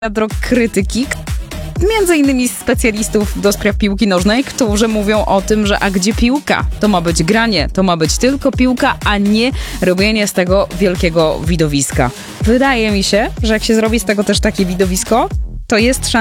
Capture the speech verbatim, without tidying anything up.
do krytyki, między innymi specjalistów do spraw piłki nożnej, którzy mówią o tym, że a gdzie piłka? To ma być granie, to ma być tylko piłka, a nie robienie z tego wielkiego widowiska. Wydaje mi się, że jak się zrobi z tego też takie widowisko, to jest szansa